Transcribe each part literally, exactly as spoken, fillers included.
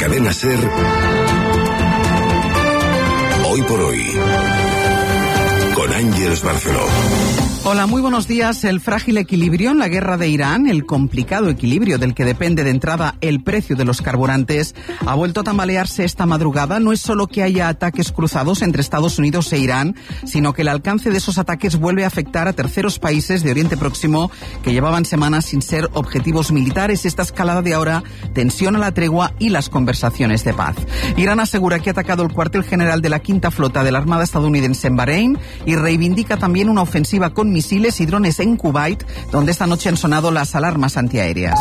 Cadena SER, Hoy por Hoy, con Ángeles Barceló. Hola, muy buenos días. El frágil equilibrio en la guerra de Irán, el complicado equilibrio del que depende de entrada el precio de los carburantes, ha vuelto a tambalearse esta madrugada. No es solo que haya ataques cruzados entre Estados Unidos e Irán, sino que el alcance de esos ataques vuelve a afectar a terceros países de Oriente Próximo que llevaban semanas sin ser objetivos militares. Esta escalada de ahora tensiona la tregua y las conversaciones de paz. Irán asegura que ha atacado el cuartel general de la Quinta Flota de la Armada estadounidense en Bahrein y reivindica también una ofensiva con misiles y drones en Kuwait, donde esta noche han sonado las alarmas antiaéreas.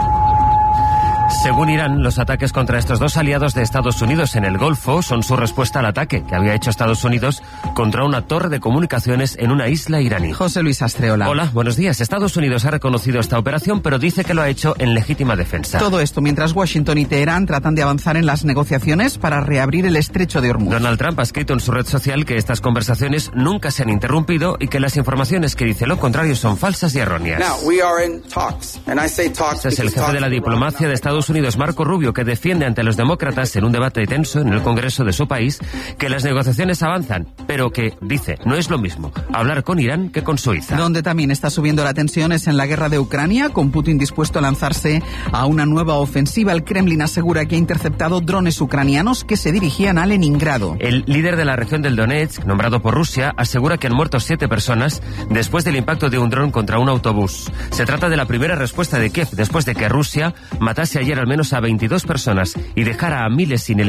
Según Irán, los ataques contra estos dos aliados de Estados Unidos en el Golfo son su respuesta al ataque que había hecho Estados Unidos contra una torre de comunicaciones en una isla iraní. José Luis Astreola. Hola, buenos días. Estados Unidos ha reconocido esta operación, pero dice que lo ha hecho en legítima defensa. Todo esto mientras Washington y Teherán tratan de avanzar en las negociaciones para reabrir el estrecho de Hormuz. Donald Trump ha escrito en su red social que estas conversaciones nunca se han interrumpido y que las informaciones que dice lo contrario son falsas y erróneas. Este es el jefe de la diplomacia de Estados Unidos, Marco Rubio, que defiende ante los demócratas en un debate tenso en el Congreso de su país que las negociaciones avanzan, pero que, dice, no es lo mismo hablar con Irán que con Suiza. Donde también está subiendo la tensión es en la guerra de Ucrania, con Putin dispuesto a lanzarse a una nueva ofensiva. El Kremlin asegura que ha interceptado drones ucranianos que se dirigían a Leningrado. El líder de la región del Donetsk, nombrado por Rusia, asegura que han muerto siete personas después del impacto de un dron contra un autobús. Se trata de la primera respuesta de Kiev después de que Rusia matase ayer al menos a veintidós personas y dejara a miles sin